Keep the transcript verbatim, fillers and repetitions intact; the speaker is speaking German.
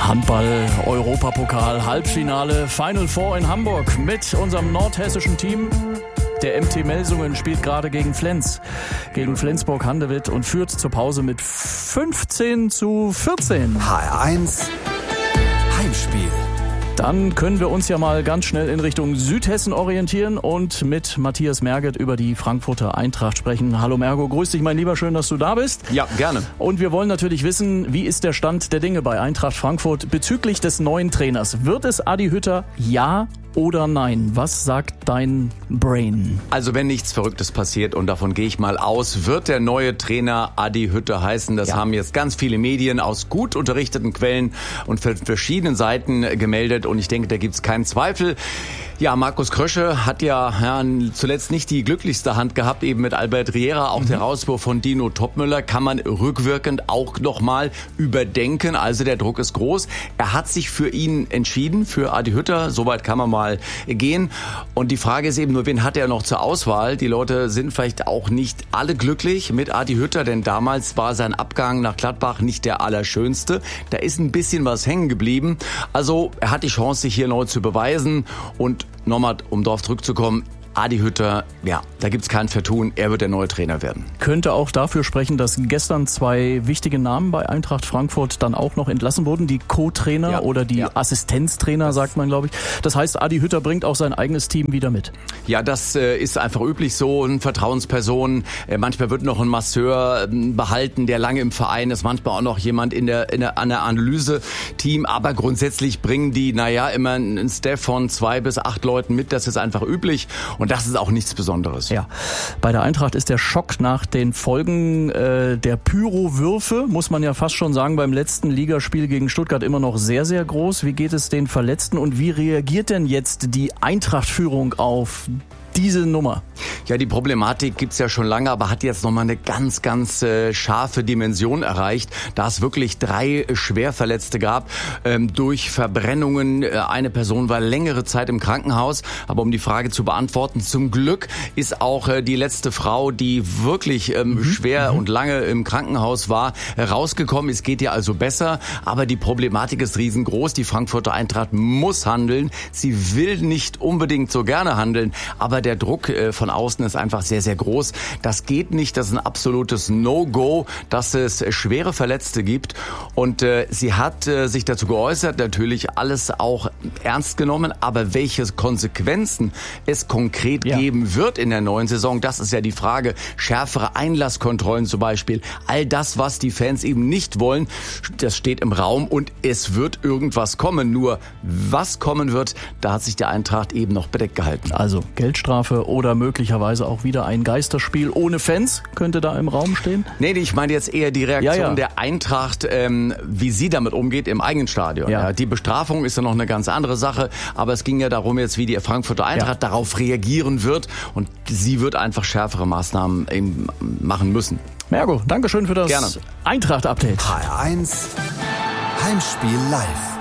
Handball, Europapokal, Halbfinale, Final Four in Hamburg mit unserem nordhessischen Team. Der M T Melsungen spielt gerade gegen Flens, gegen Flensburg-Handewitt und führt zur Pause mit fünfzehn zu vierzehn. H R eins Heimspiel. Dann können wir uns ja mal ganz schnell in Richtung Südhessen orientieren und mit Matthias Merget über die Frankfurter Eintracht sprechen. Hallo Mergo, grüß dich mein Lieber, schön, dass du da bist. Ja, gerne. Und wir wollen natürlich wissen, wie ist der Stand der Dinge bei Eintracht Frankfurt bezüglich des neuen Trainers? Wird es Adi Hütter, ja oder nein? Was sagt dein Brain? Also wenn nichts Verrücktes passiert, und davon gehe ich mal aus, wird der neue Trainer Adi Hütter heißen. Das ja. haben jetzt ganz viele Medien aus gut unterrichteten Quellen und von verschiedenen Seiten gemeldet. Und ich denke, da gibt es keinen Zweifel. Ja, Markus Krösche hat ja, ja zuletzt nicht die glücklichste Hand gehabt, eben mit Albert Riera. Auch mhm. der Rauswurf von Dino Toppmöller kann man rückwirkend auch nochmal überdenken. Also der Druck ist groß. Er hat sich für ihn entschieden, für Adi Hütter. Soweit kann man mal gehen. Und die Frage ist eben nur, wen hat er noch zur Auswahl? Die Leute sind vielleicht auch nicht alle glücklich mit Adi Hütter, denn damals war sein Abgang nach Gladbach nicht der allerschönste. Da ist ein bisschen was hängen geblieben. Also er hat die Chance, sich hier neu zu beweisen. Und nochmal, um darauf zurückzukommen, Adi Hütter, ja, da gibt's kein Vertun, er wird der neue Trainer werden. Könnte auch dafür sprechen, dass gestern zwei wichtige Namen bei Eintracht Frankfurt dann auch noch entlassen wurden, die Co-Trainer ja, oder die ja. Assistenztrainer, sagt man, glaube ich. Das heißt, Adi Hütter bringt auch sein eigenes Team wieder mit. Ja, das äh, ist einfach üblich so, eine Vertrauensperson. Äh, manchmal wird noch ein Masseur äh, behalten, der lange im Verein ist, manchmal auch noch jemand in der, in der, an der Analyse-Team, aber grundsätzlich bringen die, naja, immer einen Staff von zwei bis acht Leuten mit, das ist einfach üblich. Und Und das ist auch nichts Besonderes. Ja, bei der Eintracht ist der Schock nach den Folgen äh, der Pyrowürfe, muss man ja fast schon sagen, beim letzten Ligaspiel gegen Stuttgart immer noch sehr, sehr groß. Wie geht es den Verletzten und wie reagiert denn jetzt die Eintracht-Führung auf diese Nummer? Ja, die Problematik gibt's ja schon lange, aber hat jetzt nochmal eine ganz, ganz äh, scharfe Dimension erreicht, da es wirklich drei Schwerverletzte gab ähm, durch Verbrennungen. Äh, eine Person war längere Zeit im Krankenhaus, aber um die Frage zu beantworten, zum Glück ist auch äh, die letzte Frau, die wirklich ähm, mhm. schwer mhm. und lange im Krankenhaus war, rausgekommen. Es geht ihr also besser, aber die Problematik ist riesengroß. Die Frankfurter Eintracht muss handeln. Sie will nicht unbedingt so gerne handeln, aber der Druck äh, von außen ist einfach sehr, sehr groß. Das geht nicht, das ist ein absolutes No-Go, dass es schwere Verletzte gibt. Und äh, sie hat äh, sich dazu geäußert, natürlich alles auch ernst genommen, aber welche Konsequenzen es konkret ja. geben wird in der neuen Saison, das ist ja die Frage. Schärfere Einlasskontrollen zum Beispiel, all das, was die Fans eben nicht wollen, das steht im Raum und es wird irgendwas kommen. Nur was kommen wird, da hat sich die Eintracht eben noch bedeckt gehalten. Also Geldstrafe oder möglicherweise auch wieder ein Geisterspiel ohne Fans könnte da im Raum stehen? Nee, ich meine jetzt eher die Reaktion ja, ja. der Eintracht, ähm, wie sie damit umgeht im eigenen Stadion. Ja. Ja, die Bestrafung ist ja noch eine ganz andere Sache, aber es ging ja darum jetzt, wie die Frankfurter Eintracht ja. darauf reagieren wird und sie wird einfach schärfere Maßnahmen eben machen müssen. Mergo, Dankeschön für das Gerne. Eintracht-Update. H R eins Heimspiel live.